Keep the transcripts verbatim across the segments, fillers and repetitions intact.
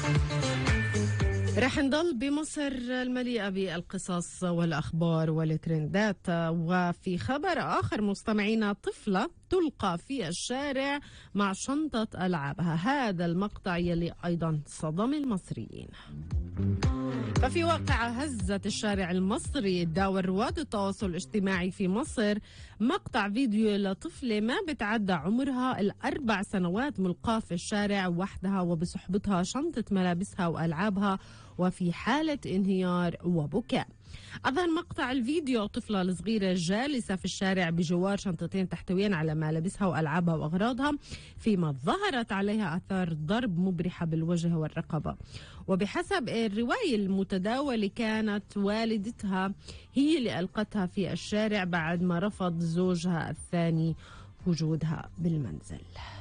رح نضل بمصر المليئة بالقصص والأخبار والترندات. وفي خبر آخر مستمعينا، طفلة تلقى في الشارع مع شنطة ألعابها. هذا المقطع يلي أيضا صدم المصريين. ففي واقعة هزت الشارع المصري داول رواد التواصل الاجتماعي في مصر مقطع فيديو لطفلة ما بتعدى عمرها الأربع سنوات ملقاة في الشارع وحدها وبصحبتها شنطة ملابسها وألعابها وفي حالة انهيار وبكاء. أظهر مقطع الفيديو طفلة الصغيرة جالسة في الشارع بجوار شنطتين تحتويان على ملابسها وألعابها وأغراضها، فيما ظهرت عليها آثار ضرب مبرحة بالوجه والرقبة. وبحسب الرواية المتداولة كانت والدتها هي اللي ألقتها في الشارع بعد ما رفض زوجها الثاني وجودها بالمنزل.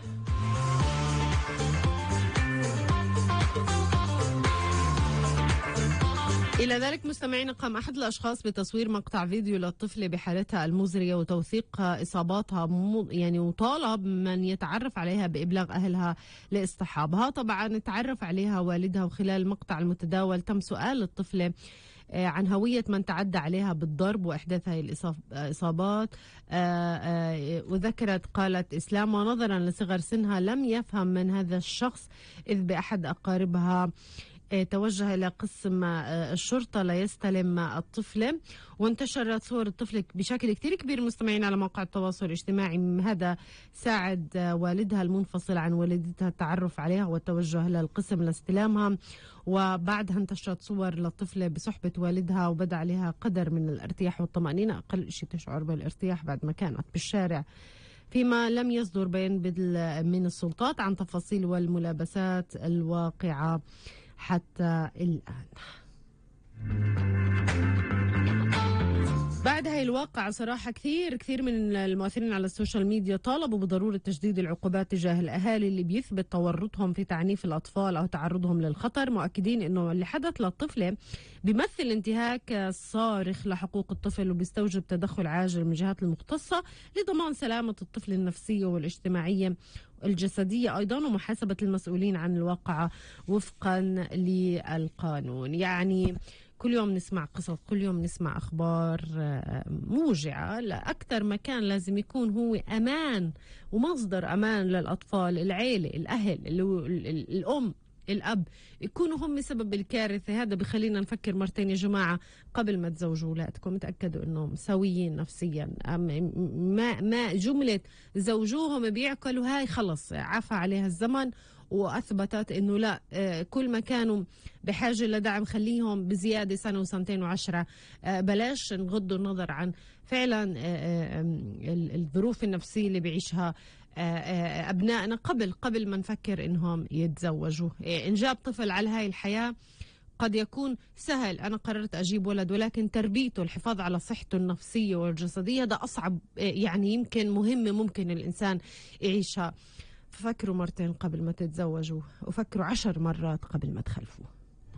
إلى ذلك مستمعين، قام أحد الأشخاص بتصوير مقطع فيديو للطفلة بحالتها المزرية وتوثيق إصاباتها، يعني وطالب من يتعرف عليها بإبلاغ أهلها لاصطحابها. طبعا تعرف عليها والدها، وخلال المقطع المتداول تم سؤال الطفلة عن هوية من تعدى عليها بالضرب وإحداث هذه الإصابات، وذكرت قالت إسلام، ونظرا لصغر سنها لم يفهم من هذا الشخص، إذ بأحد أقاربها توجه إلى قسم الشرطة ليستلم الطفلة. وانتشرت صور الطفلة بشكل كتير كبير مستمعين على مواقع التواصل الاجتماعي. هذا ساعد والدها المنفصل عن والدتها التعرف عليها والتوجه إلى القسم لاستلامها. وبعدها انتشرت صور للطفلة بصحبة والدها وبدأ عليها قدر من الارتياح والطمأنينة، أقل شيء تشعر بالارتياح بعد ما كانت بالشارع، فيما لم يصدر بيان من السلطات عن تفاصيل والملابسات الواقعة حتى الآن. بعد هاي الواقعة صراحة كثير كثير من المؤثرين على السوشيال ميديا طالبوا بضرورة تجديد العقوبات تجاه الأهالي اللي بيثبت تورطهم في تعنيف الأطفال أو تعرضهم للخطر، مؤكدين أنه اللي حدث للطفلة بيمثل انتهاك صارخ لحقوق الطفل وبيستوجب تدخل عاجل من الجهات المختصة لضمان سلامة الطفل النفسية والاجتماعية الجسدية أيضا، ومحاسبة المسؤولين عن الواقعة وفقا للقانون. يعني كل يوم نسمع قصص، كل يوم نسمع أخبار موجعة. لأكثر مكان لازم يكون هو أمان ومصدر أمان للأطفال، العيلة، الأهل، الأم، الأب، يكونوا هم سبب الكارثة. هذا بخلينا نفكر مرتين يا جماعة قبل ما تزوجوا أولادكم، تأكدوا أنهم سويين نفسيا. ما ما جملة زوجوهم بيعقلوا هاي خلص عفى عليها الزمن وأثبتت أنه لا، كل ما كانوا بحاجة لدعم خليهم بزيادة سنة وسنتين وعشرة. بلاش نغضوا النظر عن فعلا الظروف النفسية اللي بيعيشها أبنائنا قبل قبل ما نفكر إنهم يتزوجوا. إن جاب طفل على هاي الحياة قد يكون سهل، أنا قررت أجيب ولد، ولكن تربيته، الحفاظ على صحته النفسية والجسدية، ده أصعب يعني يمكن مهمة ممكن الإنسان يعيشها. ففكروا مرتين قبل ما تتزوجوا، وفكروا عشر مرات قبل ما تخلفوا.